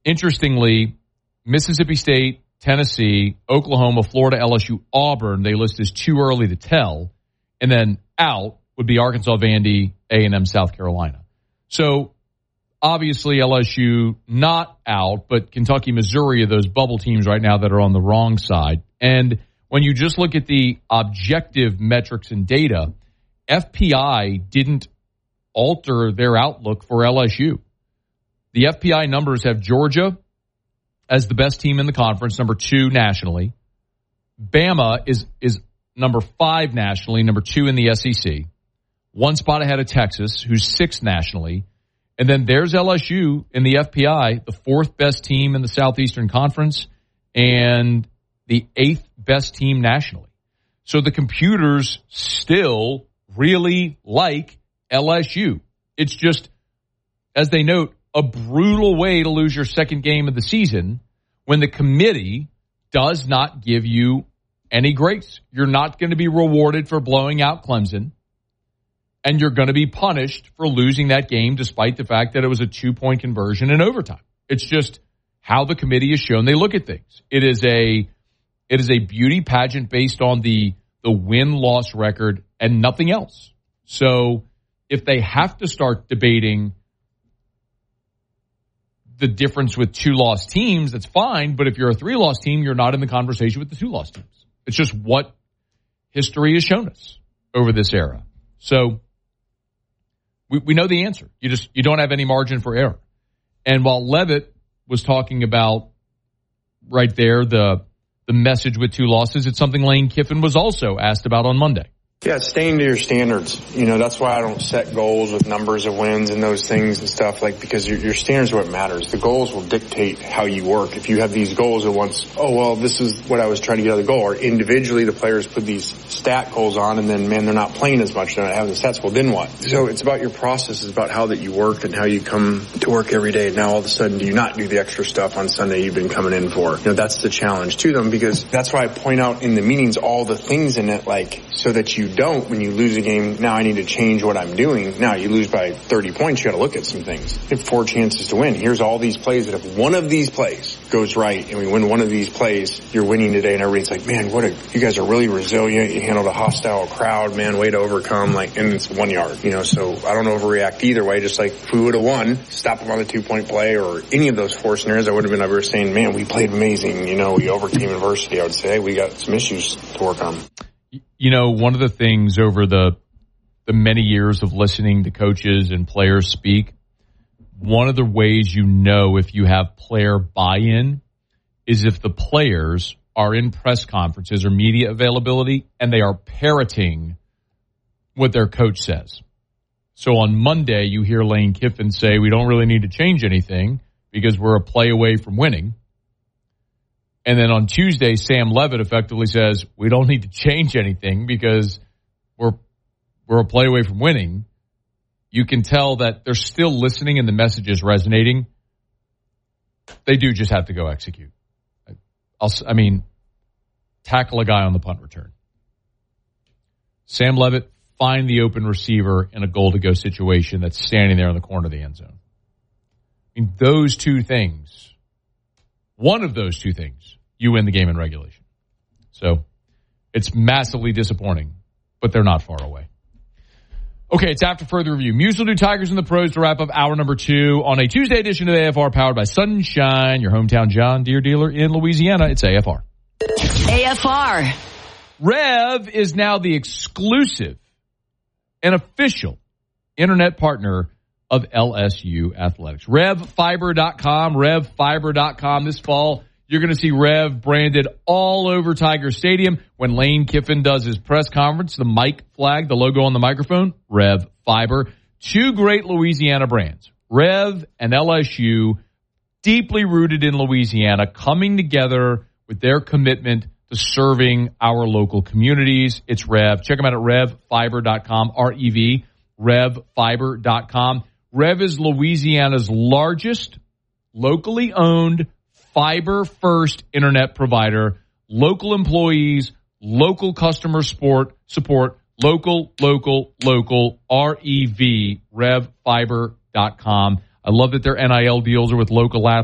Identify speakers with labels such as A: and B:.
A: interestingly, Mississippi State, Tennessee, Oklahoma, Florida, LSU, Auburn, they list as too early to tell. And then out would be Arkansas, Vandy, A&M, South Carolina. So obviously LSU not out, but Kentucky, Missouri are those bubble teams right now that are on the wrong side. And when you just look at the objective metrics and data, FPI didn't alter their outlook for LSU. The FPI numbers have Georgia as the best team in the conference, number 2 nationally. Bama is number 5 nationally, number 2 in the SEC. One spot ahead of Texas, who's 6th nationally. And then there's LSU in the FPI, the 4th best team in the Southeastern Conference and the 8th best team nationally. So the computers still really like LSU. It's just, as they note, a brutal way to lose your second game of the season when the committee does not give you any grace. You're not going to be rewarded for blowing out Clemson, and you're going to be punished for losing that game despite the fact that it was a 2-point conversion in overtime. It's just how the committee has shown they look at things. It is a beauty pageant based on the win-loss record and nothing else. So if they have to start debating the difference with 2-loss teams, that's fine. But if you're a 3-loss team, you're not in the conversation with the 2-loss teams. It's just what history has shown us over this era. So we know the answer. You don't have any margin for error. And while Levitt was talking about right there the message with 2 losses, it's something Lane Kiffin was also asked about on Monday.
B: Yeah, staying to your standards. That's why I don't set goals with numbers of wins and those things and stuff, because your standards are what matters. The goals will dictate how you work. If you have these goals at once, this is what I was trying to get out of the goal. Or individually, the players put these stat goals on and then, they're not playing as much. They're not having the stats. Well, then what? So it's about your process. It's about how that you work and how you come to work every day. And now all of a sudden, do you not do the extra stuff on Sunday you've been coming in for? That's the challenge to them, because that's why I point out in the meetings all the things in it, so that you don't, when you lose a game, now I need to change what I'm doing. Now you lose by 30 points, you got to look at some things. You have 4 chances to win. Here's all these plays that if one of these plays goes right and we win one of these plays, you're winning today. And everybody's like, man, you guys are really resilient. You handled a hostile crowd, man, way to overcome, and it's 1 yard, so I don't overreact either way. Just if we would have won, stop them on the 2-point play or any of those 4 scenarios, I would have been over saying, man, we played amazing. We overcame adversity. I would say, hey, we got some issues to work on.
A: One of the things over the many years of listening to coaches and players speak, one of the ways if you have player buy-in is if the players are in press conferences or media availability and they are parroting what their coach says. So on Monday, you hear Lane Kiffin say, we don't really need to change anything because we're a play away from winning. And then on Tuesday, Sam Levitt effectively says, we don't need to change anything because we're a play away from winning. You can tell that they're still listening and the message is resonating. They do just have to go execute. Tackle a guy on the punt return. Sam Levitt, find the open receiver in a goal-to-go situation that's standing there in the corner of the end zone. Those 2 things, one of those 2 things, you win the game in regulation. So it's massively disappointing, but they're not far away. Okay, it's after further review. Muse will do Tigers and the Pros to wrap up hour number 2 on a Tuesday edition of AFR, powered by Sunshine, your hometown John Deere dealer in Louisiana. It's AFR.
C: AFR.
A: Rev is now the exclusive and official internet partner of LSU Athletics. RevFiber.com, RevFiber.com. This fall, you're going to see Rev branded all over Tiger Stadium. When Lane Kiffin does his press conference, the mic flag, the logo on the microphone, Rev Fiber. 2 great Louisiana brands, Rev and LSU, deeply rooted in Louisiana, coming together with their commitment to serving our local communities. It's Rev. Check them out at RevFiber.com, R-E-V, RevFiber.com. Rev is Louisiana's largest locally owned fiber-first internet provider. Local employees, local customer support, local, R-E-V, RevFiber.com. I love that their NIL deals are with local athletes.